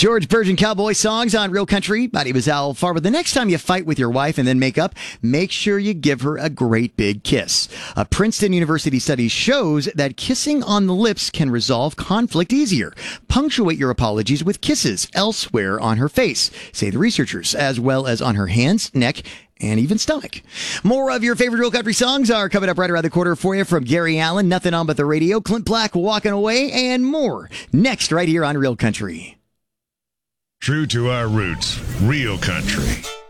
George Virgin Cowboy songs on Real Country. My name is Al Farber. The next time you fight with your wife and then make up, make sure you give her a great big kiss. A Princeton University study shows that kissing on the lips can resolve conflict easier. Punctuate your apologies with kisses elsewhere on her face, say the researchers, as well as on her hands, neck, and even stomach. More of your favorite Real Country songs are coming up right around the corner for you from Gary Allen, Nothing On But the Radio, Clint Black, Walking Away, and more. Next, right here on Real Country. True to our roots, Real Country.